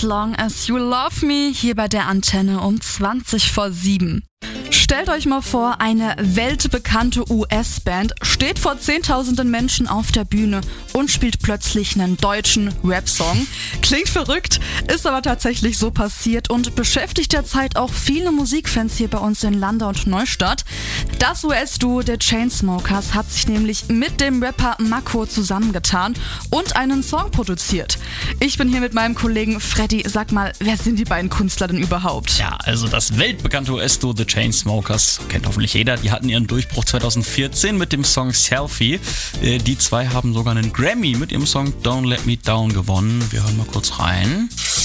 Long as You Love Me hier bei der Antenne um 7:20. Stellt euch mal vor, eine weltbekannte US-Band steht vor Zehntausenden Menschen auf der Bühne und spielt plötzlich einen deutschen Rap-Song. Klingt verrückt, ist aber tatsächlich so passiert und beschäftigt derzeit auch viele Musikfans hier bei uns in Landau und Neustadt. Das US-Duo der Chainsmokers hat sich nämlich mit dem Rapper Mako zusammengetan und einen Song produziert. Ich bin hier mit meinem Kollegen Freddy. Sag mal, wer sind die beiden Künstler denn überhaupt? Ja, also das weltbekannte US-Duo The Chainsmokers, kennt hoffentlich jeder, die hatten ihren Durchbruch 2014 mit dem Song Selfie. Die zwei haben sogar einen Grammy mit ihrem Song Don't Let Me Down gewonnen. Wir hören mal kurz rein.